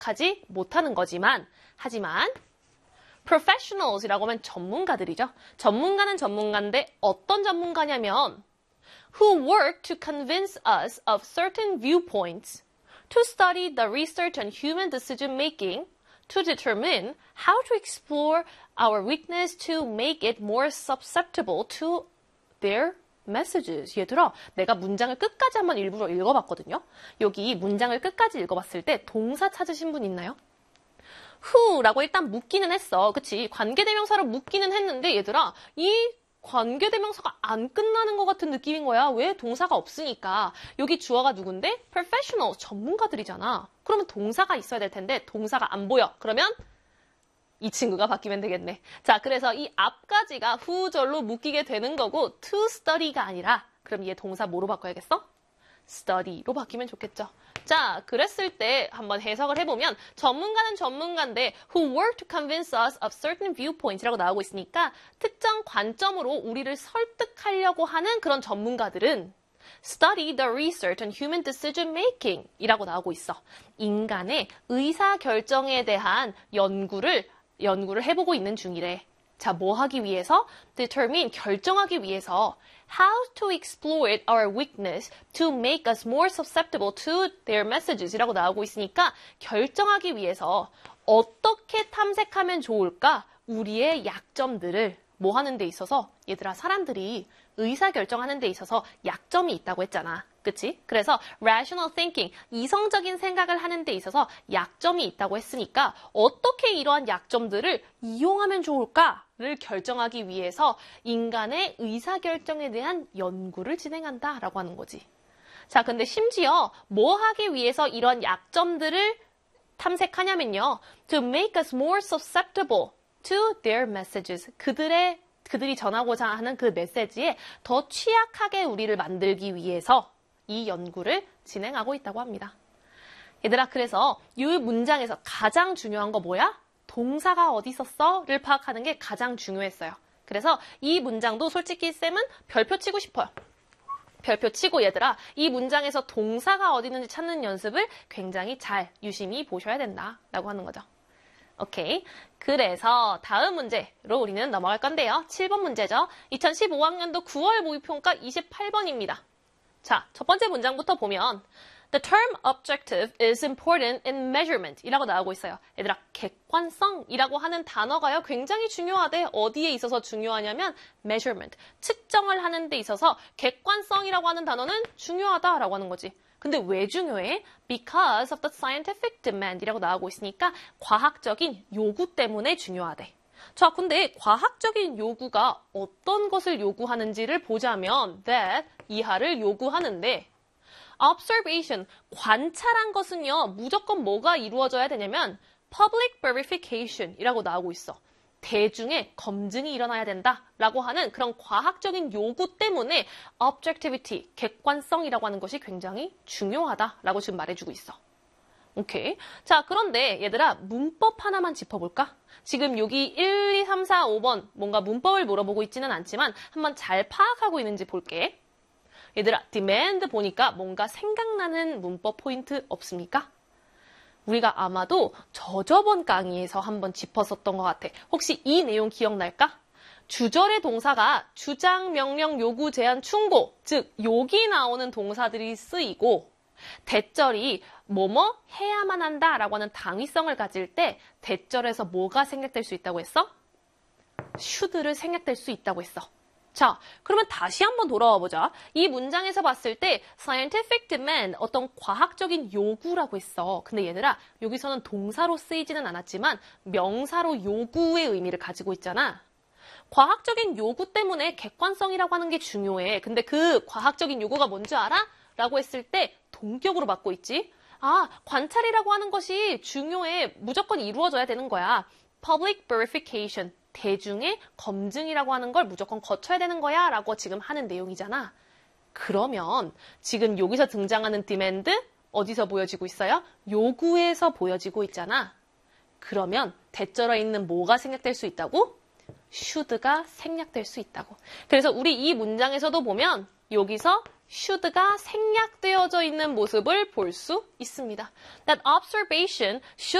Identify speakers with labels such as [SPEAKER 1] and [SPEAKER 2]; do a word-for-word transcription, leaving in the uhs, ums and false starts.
[SPEAKER 1] 하지 못하는 거지만 하지만 professionals이라고 하면 전문가들이죠. 전문가는 전문가인데 어떤 전문가냐면 who work to convince us of certain viewpoints, to study the research on human decision making, to determine how to explore our weakness to make it more susceptible to their messages. 얘들아, 내가 문장을 끝까지 한번 일부러 읽어봤거든요. 여기 문장을 끝까지 읽어봤을 때 동사 찾으신 분 있나요? who라고 일단 묻기는 했어. 그치? 관계대명사로 묻기는 했는데 얘들아, 이 관계대명사가 안 끝나는 것 같은 느낌인 거야. 왜? 동사가 없으니까. 여기 주어가 누군데? professional, 전문가들이잖아. 그러면 동사가 있어야 될 텐데 동사가 안 보여. 그러면 이 친구가 바뀌면 되겠네. 자, 그래서 이 앞까지가 who절로 묶이게 되는 거고 to study가 아니라 그럼 얘 동사 뭐로 바꿔야겠어? study로 바뀌면 좋겠죠. 자, 그랬을 때 한번 해석을 해보면 전문가는 전문가인데 who work to convince us of certain viewpoints라고 나오고 있으니까 특정 관점으로 우리를 설득하려고 하는 그런 전문가들은 study the research on human decision making 이라고 나오고 있어. 인간의 의사결정에 대한 연구를 연구를 해보고 있는 중이래. 자, 뭐 하기 위해서? determine, 결정하기 위해서 how to exploit our weakness to make us more susceptible to their messages 이라고 나오고 있으니까 결정하기 위해서 어떻게 탐색하면 좋을까? 우리의 약점들을 뭐 하는 데 있어서 얘들아, 사람들이 의사결정하는 데 있어서 약점이 있다고 했잖아. 그치? 그래서 rational thinking, 이성적인 생각을 하는 데 있어서 약점이 있다고 했으니까 어떻게 이러한 약점들을 이용하면 좋을까를 결정하기 위해서 인간의 의사결정에 대한 연구를 진행한다라고 하는 거지. 자, 근데 심지어 뭐 하기 위해서 이런 약점들을 탐색하냐면요. to make us more susceptible to their messages. 그들의, 그들이 전하고자 하는 그 메시지에 더 취약하게 우리를 만들기 위해서 이 연구를 진행하고 있다고 합니다. 얘들아, 그래서 이 문장에서 가장 중요한 거 뭐야? 동사가 어디 있었어? 를 파악하는 게 가장 중요했어요. 그래서 이 문장도 솔직히 쌤은 별표 치고 싶어요. 별표 치고 얘들아, 이 문장에서 동사가 어디 있는지 찾는 연습을 굉장히 잘 유심히 보셔야 된다라고 하는 거죠. 오케이. 그래서 다음 문제로 우리는 넘어갈 건데요. 칠 번 문제죠. 이천십오 학년도 구월 모의평가 이십팔 번입니다. 자, 첫 번째 문장부터 보면 The term objective is important in measurement 이라고 나오고 있어요. 얘들아, 객관성이라고 하는 단어가요. 굉장히 중요하대. 어디에 있어서 중요하냐면 measurement, 측정을 하는 데 있어서 객관성이라고 하는 단어는 중요하다라고 하는 거지. 근데 왜 중요해? Because of the scientific demand 이라고 나오고 있으니까 과학적인 요구 때문에 중요하대. 자, 근데 과학적인 요구가 어떤 것을 요구하는지를 보자면 that 이하를 요구하는데 observation, 관찰한 것은요. 무조건 뭐가 이루어져야 되냐면 public verification 이라고 나오고 있어. 대중의 검증이 일어나야 된다라고 하는 그런 과학적인 요구 때문에 objectivity, 객관성이라고 하는 것이 굉장히 중요하다라고 지금 말해주고 있어. 오케이. 자, 그런데 얘들아, 문법 하나만 짚어볼까? 지금 여기 일, 이, 삼, 사, 오 번 뭔가 문법을 물어보고 있지는 않지만 한번 잘 파악하고 있는지 볼게. 얘들아, demand 보니까 뭔가 생각나는 문법 포인트 없습니까? 우리가 아마도 저저번 강의에서 한번 짚었었던 것 같아. 혹시 이 내용 기억날까? 주절의 동사가 주장, 명령, 요구, 제한, 충고, 즉 여기 나오는 동사들이 쓰이고 대절이 뭐뭐 해야만 한다라고 하는 당위성을 가질 때 대절에서 뭐가 생략될 수 있다고 했어? should를 생략될 수 있다고 했어. 자, 그러면 다시 한번 돌아와 보자. 이 문장에서 봤을 때 scientific demand, 어떤 과학적인 요구라고 했어. 근데 얘들아, 여기서는 동사로 쓰이지는 않았지만 명사로 요구의 의미를 가지고 있잖아. 과학적인 요구 때문에 객관성이라고 하는 게 중요해. 근데 그 과학적인 요구가 뭔지 알아? 라고 했을 때 동격으로 받고 있지. 아, 관찰이라고 하는 것이 중요해. 무조건 이루어져야 되는 거야. public verification. 대중의 검증이라고 하는 걸 무조건 거쳐야 되는 거야 라고 지금 하는 내용이잖아. 그러면 지금 여기서 등장하는 demand 어디서 보여지고 있어요? 요구에서 보여지고 있잖아. 그러면 대절에 있는 뭐가 생략될 수 있다고? should가 생략될 수 있다고. 그래서 우리 이 문장에서도 보면 여기서 should가 생략되어져 있는 모습을 볼 수 있습니다. That observation should